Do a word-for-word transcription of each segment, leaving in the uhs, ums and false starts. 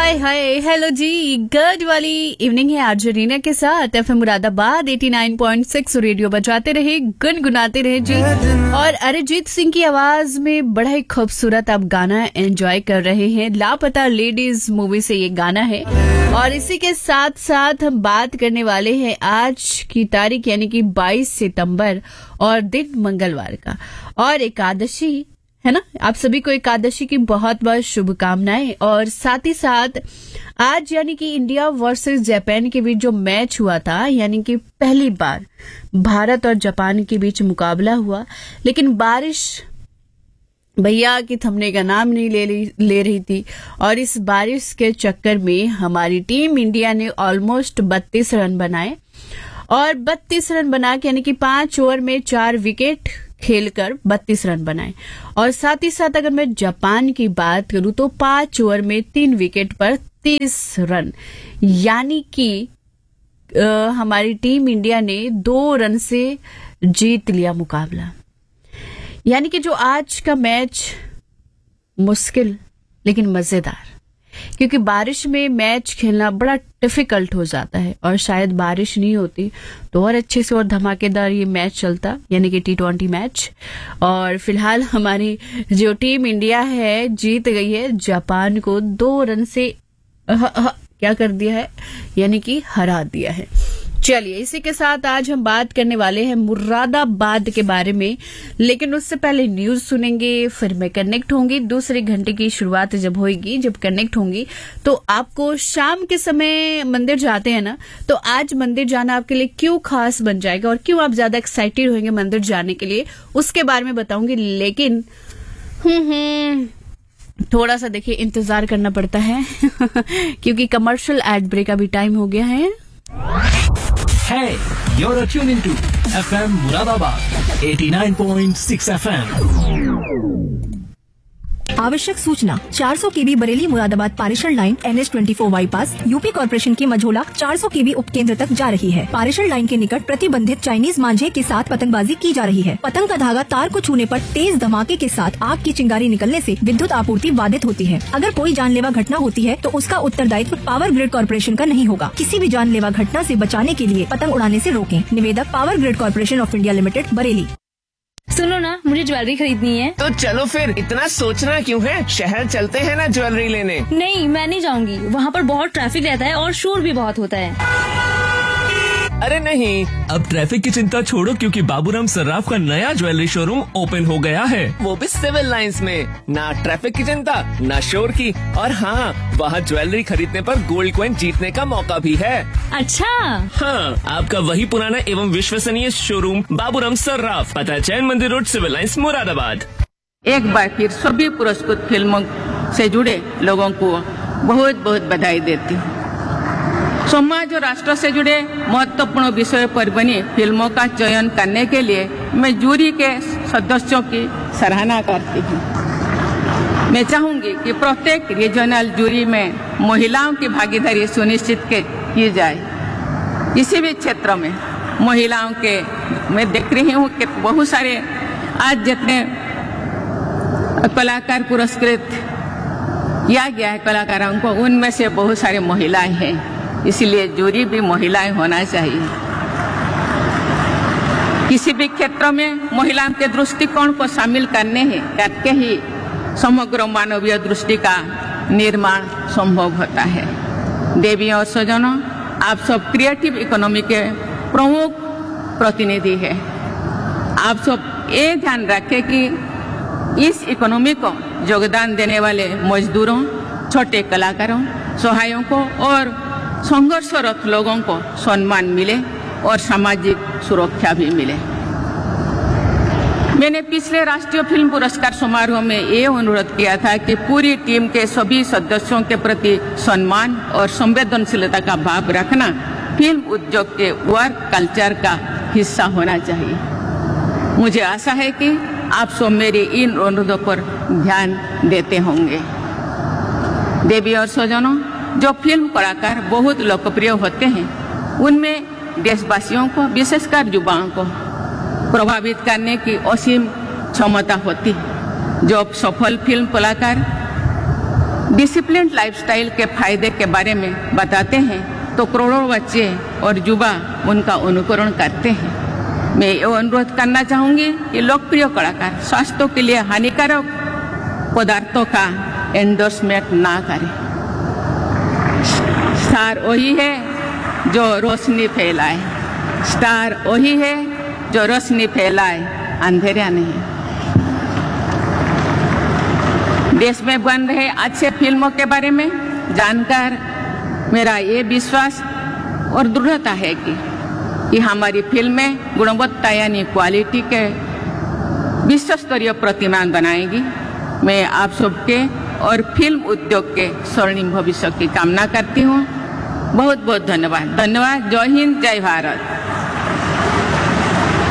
हाय hi hello जी, good वाली evening है RJ Reena के साथ एफएम मुरादाबाद नवासी पॉइंट छह रेडियो बजाते रहे, गुनगुनाते रहे जी। और अरिजीत सिंह की आवाज में बड़ा ही खूबसूरत आप गाना एंजॉय कर रहे हैं। लापता लेडीज मूवी से ये गाना है। और इसी के साथ साथ हम बात करने वाले हैं आज की तारीख यानी कि बाईस सितंबर और दिन मंगलवार का, और एकादशी है ना। आप सभी को एकादशी की बहुत बहुत शुभकामनाएं। और साथ ही साथ आज यानी कि इंडिया वर्सेस जापान के बीच जो मैच हुआ था, यानी कि पहली बार भारत और जापान के बीच मुकाबला हुआ, लेकिन बारिश भैया की थमने का नाम नहीं ले, ले रही थी। और इस बारिश के चक्कर में हमारी टीम इंडिया ने ऑलमोस्ट बत्तीस रन बनाए, और बत्तीस रन बना के यानी कि पांच ओवर में चार विकेट खेलकर बत्तीस रन बनाए। और साथ ही साथ अगर मैं जापान की बात करूं तो पांच ओवर में तीन विकेट पर तीस रन, यानी कि हमारी टीम इंडिया ने दो रन से जीत लिया मुकाबला। यानी कि जो आज का मैच मुश्किल लेकिन मजेदार, क्योंकि बारिश में मैच खेलना बड़ा डिफिकल्ट हो जाता है, और शायद बारिश नहीं होती तो और अच्छे से और धमाकेदार ये मैच चलता, यानी कि टी ट्वेंटी मैच। और फिलहाल हमारी जो टीम इंडिया है जीत गई है जापान को दो रन से अह, अह, क्या कर दिया है, यानी कि हरा दिया है। चलिए, इसी के साथ आज हम बात करने वाले हैं मुरादाबाद के बारे में, लेकिन उससे पहले न्यूज सुनेंगे, फिर मैं कनेक्ट होंगी। दूसरे घंटे की शुरुआत जब होगी, जब कनेक्ट होंगी तो आपको शाम के समय मंदिर जाते हैं ना, तो आज मंदिर जाना आपके लिए क्यों खास बन जाएगा और क्यों आप ज्यादा एक्साइटेड होंगे मंदिर जाने के लिए, उसके बारे में बताऊंगी। लेकिन हम्म हम्म थोड़ा सा देखिए इंतजार करना पड़ता है क्योंकि कमर्शियल एड ब्रेक का भी टाइम हो गया है। Hey, you're tuned into F M Muradabad eighty-nine point six F M. आवश्यक सूचना, चार सौ केवी बरेली मुरादाबाद पारेषण लाइन एन एच चौबीस बाईपास यूपी कॉर्पोरेशन की मझोला चार सौ केवी उपकेंद्र तक जा रही है। पारेषण लाइन के निकट प्रतिबंधित चाइनीज मांझे के साथ पतंगबाजी की जा रही है। पतंग का धागा तार को छूने पर तेज धमाके के साथ आग की चिंगारी निकलने से विद्युत आपूर्ति बाधित होती है। अगर कोई जानलेवा घटना होती है तो उसका उत्तरदायित्व पावर ग्रिड कॉर्पोरेशन का नहीं होगा। किसी भी जानलेवा घटना से बचाने के लिए पतंग उड़ाने से रोकें। निवेदक power grid corporation of India limited, Bareilly. सुनो ना, मुझे ज्वेलरी खरीदनी है। तो चलो फिर, इतना सोचना क्यों है, शहर चलते हैं ना ज्वेलरी लेने। नहीं, मैं नहीं जाऊंगी, वहाँ पर बहुत ट्रैफिक रहता है और शोर भी बहुत होता है। अरे नहीं, अब ट्रैफिक की चिंता छोड़ो, क्योंकि बाबूराम सर्राफ का नया ज्वेलरी शोरूम ओपन हो गया है, वो भी सिविल लाइंस में। ना ट्रैफिक की चिंता, ना शोर की, और हाँ, वहाँ ज्वेलरी खरीदने पर गोल्ड कॉइन जीतने का मौका भी है। अच्छा हाँ, आपका वही पुराना एवं विश्वसनीय शोरूम बाबूराम सर्राफ, पता जैन मंदिर रोड, सिविल लाइंस, मुरादाबाद। एक बार फिर सभी पुरस्कृत फिल्मों से जुड़े लोगों को बहुत बहुत बधाई देती हूँ। समाज और राष्ट्र से जुड़े महत्वपूर्ण विषयों पर बनी फिल्मों का चयन करने के लिए मैं जूरी के सदस्यों की सराहना करती हूँ। मैं चाहूंगी कि प्रत्येक रीजनल जूरी में महिलाओं की भागीदारी सुनिश्चित की जाए। किसी भी क्षेत्र में महिलाओं के, मैं देख रही हूँ कि बहुत सारे आज जितने कलाकार पुरस्कृत किया गया है कलाकारों को, उनमें से बहुत सारे महिलाएं हैं, इसलिए जूरी भी महिलाएं होना चाहिए। किसी भी क्षेत्र में महिलाओं के दृष्टिकोण को शामिल करने ही करके ही समग्र मानवीय दृष्टि का निर्माण संभव होता है। देवियों और स्वजनों, आप सब क्रिएटिव इकोनॉमी के प्रमुख प्रतिनिधि हैं। आप सब ये ध्यान रखें कि इस इकोनॉमी को योगदान देने वाले मजदूरों, छोटे कलाकारों, सहायकों और संघर्षरत लोगों को सम्मान मिले और सामाजिक सुरक्षा भी मिले। मैंने पिछले राष्ट्रीय फिल्म पुरस्कार समारोह में ये अनुरोध किया था कि पूरी टीम के सभी सदस्यों के प्रति सम्मान और संवेदनशीलता का भाव रखना फिल्म उद्योग के वर्क कल्चर का हिस्सा होना चाहिए। मुझे आशा है कि आप सब मेरे इन अनुरोधों पर ध्यान देते होंगे। देवी और स्वजनों, जो फिल्म कलाकार बहुत लोकप्रिय होते हैं, उनमें देशवासियों को, विशेषकर युवाओं को प्रभावित करने की असीम क्षमता होती है। जो सफल फिल्म कलाकार डिसिप्लिन लाइफस्टाइल के फायदे के बारे में बताते हैं तो करोड़ों बच्चे और युवा उनका अनुकरण करते हैं। मैं ये अनुरोध करना चाहूंगी कि लोकप्रिय कलाकार स्वास्थ्य के लिए हानिकारक पदार्थों का एंडोर्समेंट ना करें। स्टार वही है जो रोशनी फैलाए, स्टार वही है जो रोशनी फैलाए, अंधेरा नहीं। देश में बन रहे अच्छे फिल्मों के बारे में जानकर मेरा ये विश्वास और दृढ़ता है कि कि हमारी फिल्में गुणवत्ता यानी क्वालिटी के विश्व स्तरीय प्रतिमान बनाएगी। मैं आप सबके और फिल्म उद्योग के स्वर्णिम भविष्य की कामना करती हूँ। बहुत बहुत धन्यवाद। धन्यवाद। जय हिंद, जय Bharat.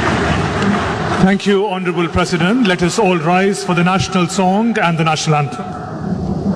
Thank you, Honorable President. Let us all rise for the national song and the national anthem.